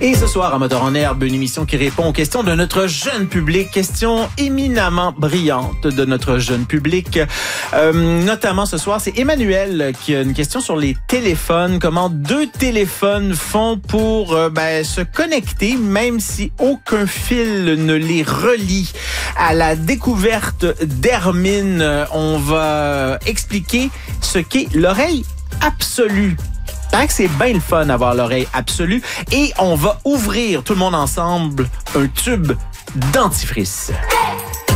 Et ce soir, à Moteur en herbe, une émission qui répond aux questions de notre jeune public, questions éminemment brillantes de notre jeune public. Notamment ce soir, c'est Emmanuel qui a une question sur les téléphones. Comment 2 téléphones font pour se connecter, même si aucun fil ne les relie. À la découverte d'Hermine, on va expliquer ce qu'est l'oreille absolue. Paraît que c'est bien le fun d'avoir l'oreille absolue. Et on va ouvrir tout le monde ensemble un tube dentifrice.